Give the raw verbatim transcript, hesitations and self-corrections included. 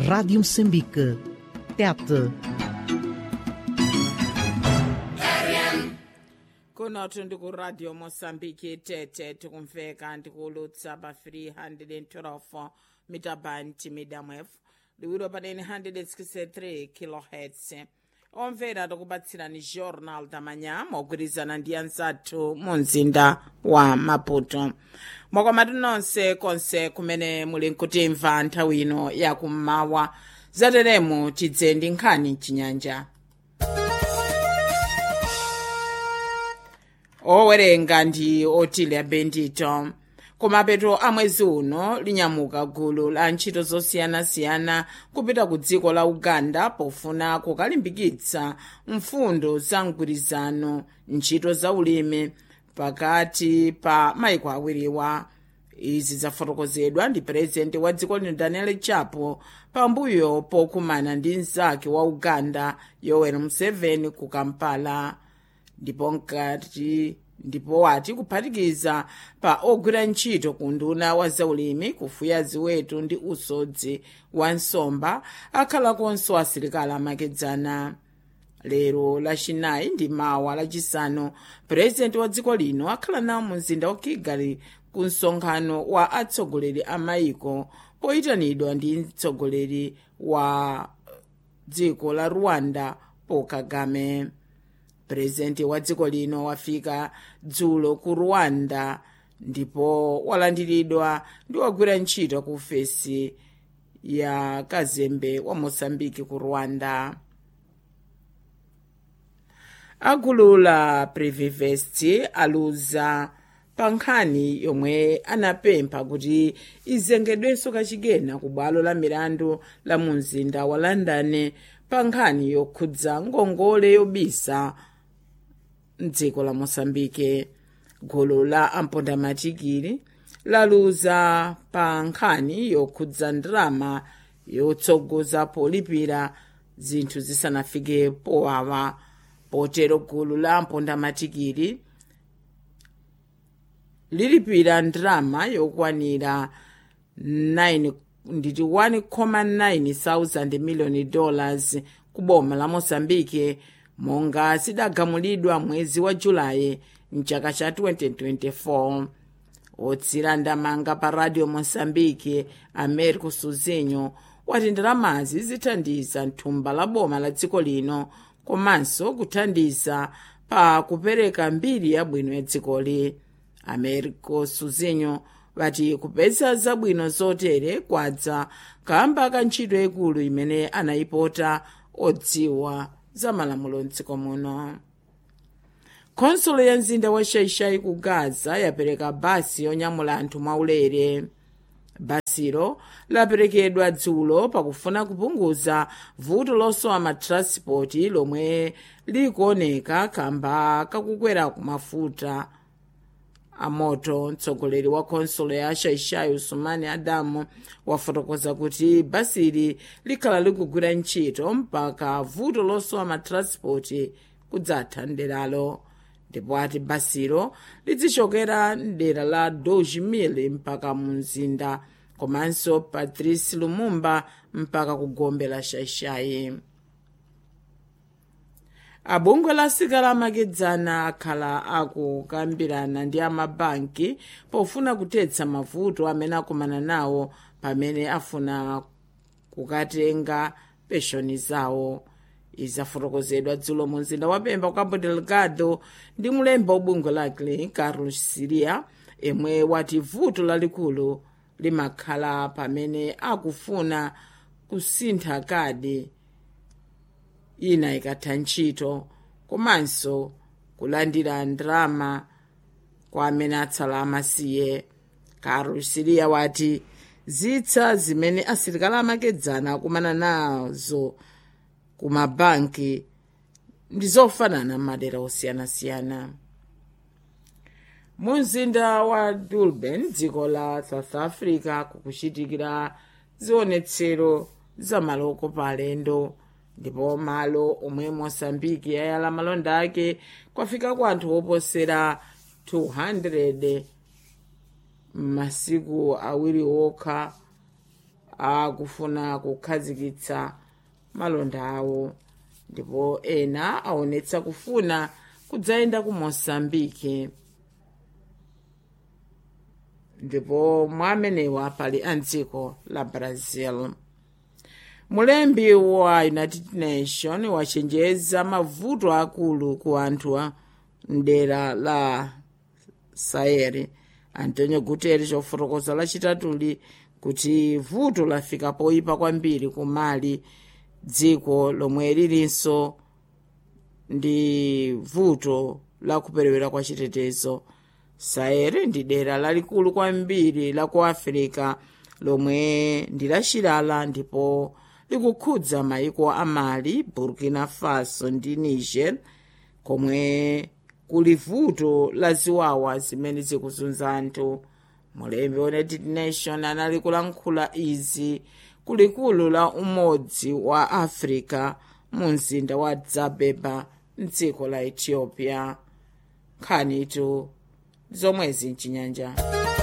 Rádio Moçambique. Tete. Kunotu ndiku Radio Mozambique Tete tikumveka ndikulutsa pa three hundred twelve meter band medium wave liwiro pa one hundred sixty-three kilohertz. Omvera tikupatsirani journal tamanya mogwirizana ndi anzathu mu mzinda wa Maputo. Mwakomatu nonse konse kumene muli nkutimva nthawi ino yakummawa zateremu tidze ndi nkhani chinyanja. Owerenga ndi Otilia Bendito. Kumapeto a mwezi uno linyamuka gulu la ntchito zosiyanasiyana kupita ku dziko la Uganda pofuna kukalimbikitsa mfundo za mgwirizano ntchito za ulimi pakati pa maiko awiriwa. Izi zafotokozedwa ndi President wa dziko lino Daniel Chapo pambuyo pokumana ndi mnzake wa Uganda Yoweri Museveni ku Kampala. Ndipo nkati ndipo wati kuphatikiza pa ogwira ntchito ku nduna wa zaulimi kufuya ziweto ndi usodzi wa nsomba akhala konso asilikali amakedzana. Lero lachinayi ndi mawa lachisanu President wa dziko lino akhala nawo mu mzinda wa Kigali ku msonkhano wa atsogoleri a maiko poyitanidwa ndi mtsogoleri wa dziko la Rwanda Paul Kagame. Presidenti wa dziko lino wafika dzulo ku Rwanda ndipo walandiridwa ndi wagwira ntchito ku ofesi ya kazembe wa Mozambique ku Rwanda. Agulu la Previvest aluza pa nkhani yomwe anapempha kuti izengedwenso kachikena ku bwalo la milandu la mu mzinda wa London pa nkhani yokhudza ngongole yobisa mdziko la Mozambique. Gulu la ampondamatiki laluza pa nkhani yokhudza ndrama yotsogoza polipira zinthu zisanafike powawa. Potero gulu la ampondamatiki lilipira ndrama yokwanira nditi one comma nine thousand million dollars ku boma la Mozambique monga zidagamulidwa mwezi wa Julayi mchaka cha twenty twenty-four. Otsira ndamanga pa Radio Mozambique Americo Suzinho wati ndalamazi zithandiza thumba la boma la dziko lino komanso kuthandiza pa kupereka mbiri yabwino ya dzikoli. Americo Suzinho wati kupeza zabwino zotere kwadza kamba ka ntchito yakulu imene anayipota odziwa za malamulo mdziko muno. Konsolo ya mzinda wa Shaishai ku Gaza yapereka basi yonyamula anthu mwaulere. Basilo laperekedwa dzulo pakufuna kupunguza vuto losowa matranspoti lomwe likuoneka kamba kakukwera ku mafuta amoto. Mtsogoleri wa konsolo ya Shaishai Usumani Adamu wafotokoza kuti basili likhala likugwira ntchito mpaka vuto losowa matranspoti kudzatha nderalo. Ndipo ati basilo lidzichokera mdera la doji mili mpaka mu mzinda komanso Patrice Lumumba mpaka ku Gombe la Shaishai. Abungwe la asikali amakedzana akhala akukambirana ndi amabanki pofuna kuthetsa mavuto amene akumana nawo pamene afuna kukatenga penshoni zawo. Izafotokozedwa dzulo mu mzinda wa Pemba ku Cabo Delgado ndi mulembi wobungwe lake Carlos Siria emwe wati vuto lalikulu limakhala pamene akufuna kusintha kadi ina ikatha ntchito komanso kulandira ndrama kwa amene atsala amasiye. Carlos Siria wati zitsa zimene asilikali amakedzana akumana nazo kumabanki ndizofanana madera osiyanasiyana. Mu mzinda wa Durban dziko la South Africa kukuchitikira zionetsero za maloko pa alendo ndipo malo omwe Mozambique yayala malonda ake kwafika kwa anthu oposera two hundred masiku awiri okha akufuna kukhazikitsa malonda awo ndipo ena aonetsa kufuna kudzayenda ku Mozambique. Ndipo mwa amenewa pali a dziko la Brazil. Mulembi wa United Nations wachenjeza mavuto akulu ku anthu mdera la Sahel. Antonio Guterres ofotokoza lachitatuli kuti vuto lafika poyipa kwambiri ku Mali, dziko lomwe lilinso ndi vuto la kuperewera kwa chitetezo. Sahel ndi dera lalikulu kwambiri la ku Africa lomwe ndi lachilala ndipo likukhudza maiko a Mali, Burkina Faso ndi Niger, komwe kuli vuto la ziwawa zimene zikuzunza anthu. Mulembi wa United Nations anali kulankhula izi kulikulu la Umodzi wa Africa mu mzinda wa Addis Ababa mdziko la Ethiopia. Nkhanitu zomwezi mchinyanja.